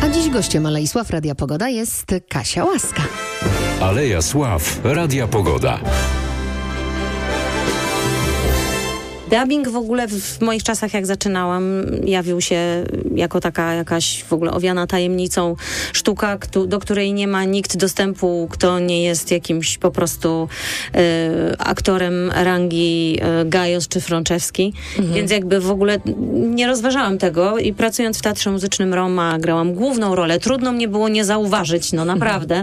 A dziś gościem Aleisław Radia Pogoda jest Kasia Łaska. Aleja Sław Radia Pogoda. Dubbing w ogóle w moich czasach, jak zaczynałam, jawił się jako taka jakaś w ogóle owiana tajemnicą sztuka, do której nie ma nikt dostępu, kto nie jest jakimś po prostu aktorem rangi Gajos czy Frączewski. Więc jakby w ogóle nie rozważałam tego i pracując w Teatrze Muzycznym Roma grałam główną rolę. Trudno mnie było nie zauważyć, no naprawdę.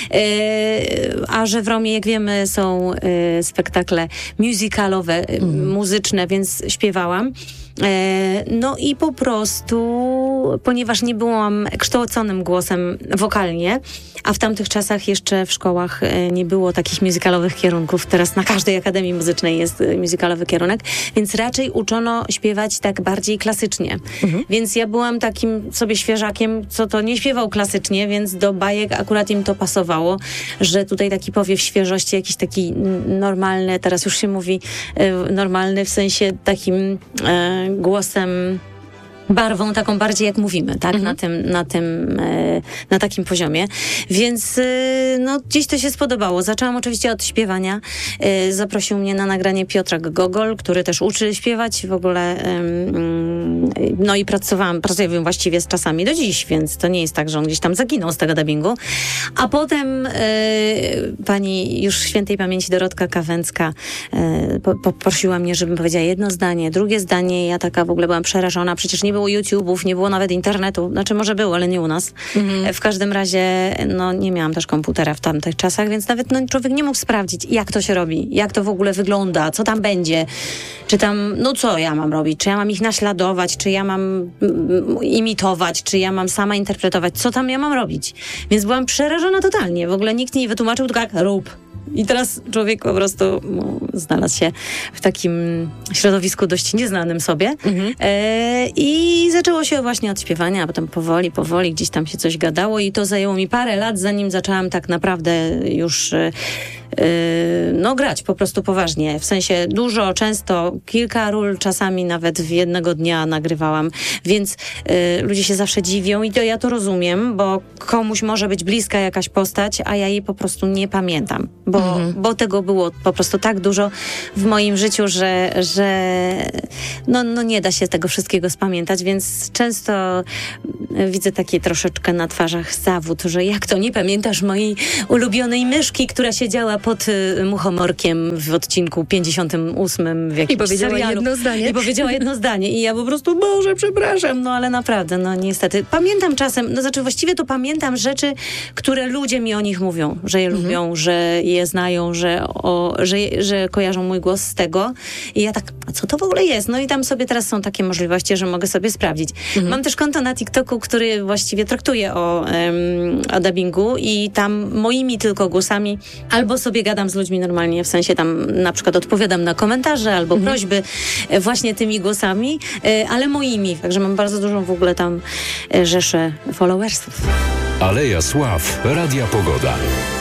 A że w Romie, jak wiemy, są spektakle musicalowe, muzyczne, więc śpiewałam. No i po prostu, ponieważ nie byłam kształconym głosem wokalnie, a w tamtych czasach jeszcze w szkołach nie było takich musicalowych kierunków. Teraz na każdej akademii muzycznej jest musicalowy kierunek, więc raczej uczono śpiewać tak bardziej klasycznie. Więc ja byłam takim sobie świeżakiem, co to nie śpiewał klasycznie, więc do bajek akurat im to pasowało, że tutaj taki powiew świeżości, jakiś taki normalny, teraz już się mówi normalny, w sensie takim głosem, barwą taką bardziej jak mówimy, tak? Na takim poziomie. Więc no gdzieś to się spodobało. Zaczęłam oczywiście od śpiewania. Zaprosił mnie na nagranie Piotrek Gogol, który też uczy śpiewać w ogóle. No i pracuję właściwie z czasami do dziś, więc to nie jest tak, że on gdzieś tam zaginął z tego dubbingu. A potem pani już świętej pamięci Dorotka Kawęcka poprosiła mnie, żebym powiedziała jedno zdanie, drugie zdanie. Ja taka w ogóle byłam przerażona. Przecież nie było YouTube'ów, nie było nawet internetu. Znaczy może było, ale nie u nas. W każdym razie no nie miałam też komputera w tamtych czasach, więc nawet człowiek nie mógł sprawdzić, jak to się robi, jak to w ogóle wygląda, co tam będzie, czy tam, no co ja mam robić, czy ja mam ich naśladować, czy ja mam imitować, czy ja mam sama interpretować, co tam ja mam robić. Więc byłam przerażona totalnie. W ogóle nikt nie wytłumaczył, tylko jak rób. I teraz człowiek po prostu znalazł się w takim środowisku dość nieznanym sobie. I zaczęło się właśnie od śpiewania, a potem powoli gdzieś tam się coś gadało i to zajęło mi parę lat, zanim zaczęłam tak naprawdę już grać po prostu poważnie. W sensie dużo, często, kilka ról czasami nawet w jednego dnia nagrywałam. Więc ludzie się zawsze dziwią i ja to rozumiem, bo komuś może być bliska jakaś postać, a ja jej po prostu nie pamiętam. Bo tego było po prostu tak dużo w moim życiu, że nie da się tego wszystkiego spamiętać, więc często widzę takie troszeczkę na twarzach zawód, że jak to nie pamiętasz mojej ulubionej myszki, która siedziała pod muchomorkiem w odcinku 58 w jakimś serialu. I powiedziała jedno zdanie. I ja po prostu, Boże, przepraszam, ale naprawdę, niestety. Pamiętam czasem, właściwie to pamiętam rzeczy, które ludzie mi o nich mówią, że je lubią, że je znają, że kojarzą mój głos z tego. I ja tak, a co to w ogóle jest? No i tam sobie teraz są takie możliwości, że mogę sobie sprawdzić. Mam też konto na TikToku, który właściwie traktuje o dubbingu i tam moimi tylko głosami albo sobie gadam z ludźmi normalnie, w sensie tam na przykład odpowiadam na komentarze albo prośby właśnie tymi głosami, ale moimi. Także mam bardzo dużą w ogóle tam rzeszę followersów. Aleja Sław Radia Pogoda.